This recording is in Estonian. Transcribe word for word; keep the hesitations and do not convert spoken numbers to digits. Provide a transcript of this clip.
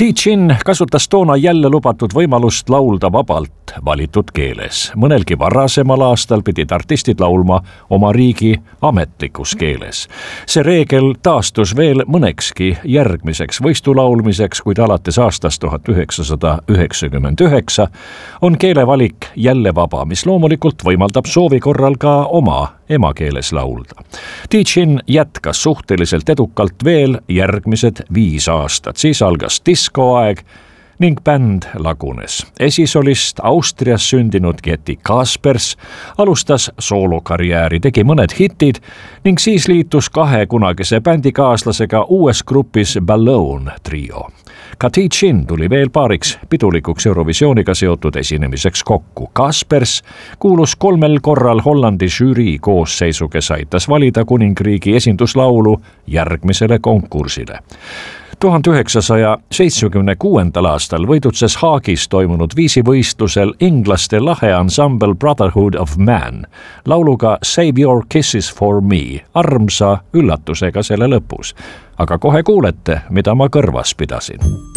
Ti Chin kasutas toona jälle lubatud võimalust laulda vabalt valitud keeles. Mõnelgi varasemal aastal pidid artistid laulma oma riigi ametlikus keeles. See reegel taastus veel mõnekski järgmiseks võistulaulmiseks, kuid alates aastast tuhat üheksasada üheksakümmend üheksa on keelevalik jälle vaba, mis loomulikult võimaldab soovi korral ka oma emakeeles laulda. Ti Chin jätkas suhteliselt edukalt veel järgmised viis aastat. Siis algas diskoaeg ning bänd lagunes. Esisolist Austrias sündinud Getty Kaspers alustas soolokarjääri, tegi mõned hitid ning siis liitus kahe kunagise bändikaaslasega uues grupis Balloon trio. Ka Ti Chin tuli veel paariks pidulikuks Eurovisiooniga seotud esinemiseks kokku. Kaspers kuulus kolmel korral Hollandi žüürii koosseisu, kes aitas valida kuningriigi esinduslaulu järgmisele konkursile. tuhande üheksasaja seitsmekümne kuuendal aastal võidutses Haagis toimunud viisivõistlusel inglaste lahe ansambel Brotherhood of Man lauluga Save Your Kisses for Me, armsa üllatusega selle lõpus. Aga kohe kuulete, mida ma kõrvas pidasin.